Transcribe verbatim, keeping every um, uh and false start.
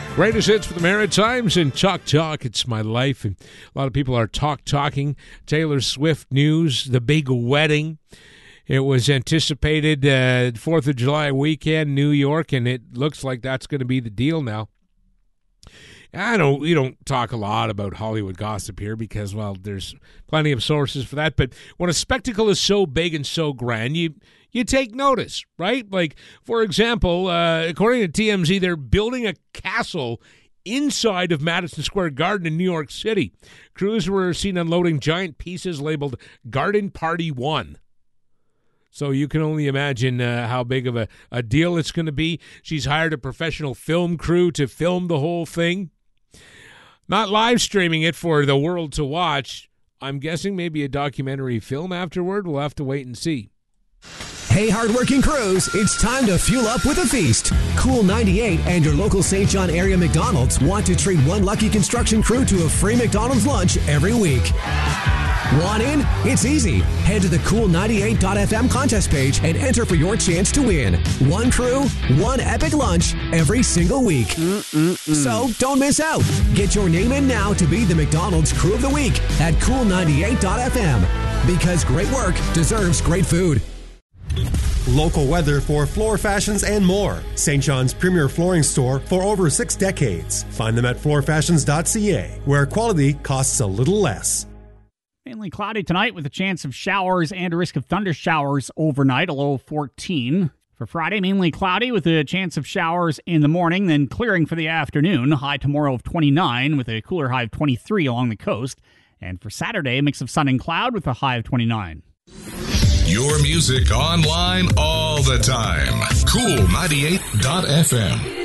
Greatest hits for the Maritimes and Chalk Talk. It's my life. And a lot of people are talk talking. Taylor Swift news, the big wedding. It was anticipated uh, fourth of July weekend, New York, and it looks like that's going to be the deal now. I don't. We don't talk a lot about Hollywood gossip here because, well, there's plenty of sources for that. But when a spectacle is so big and so grand, you you take notice, right? Like, for example, uh, according to T M Z, they're building a castle inside of Madison Square Garden in New York City. Crews were seen unloading giant pieces labeled Garden Party One. So you can only imagine uh, how big of a, a deal it's going to be. She's hired a professional film crew to film the whole thing. Not live streaming it for the world to watch. I'm guessing maybe a documentary film afterward. We'll have to wait and see. Hey, hardworking crews, it's time to fuel up with a feast. Cool ninety-eight and your local Saint John area McDonald's want to treat one lucky construction crew to a free McDonald's lunch every week. Want in? It's easy. Head to the cool ninety-eight dot f m contest page and enter for your chance to win. One crew, one epic lunch every single week. Mm-mm-mm. So don't miss out. Get your name in now to be the McDonald's Crew of the Week at cool ninety-eight dot f m. Because great work deserves great food. Local weather for floor fashions and more. Saint John's premier flooring store for over six decades. Find them at floor fashions dot c a, where quality costs a little less. Mainly cloudy tonight with a chance of showers and a risk of thunder showers overnight, a low of fourteen. For Friday, mainly cloudy with a chance of showers in the morning, then clearing for the afternoon. High tomorrow of twenty-nine with a cooler high of twenty-three along the coast. And for Saturday, a mix of sun and cloud with a high of twenty-nine. Your music online all the time. cool ninety-eight dot f m.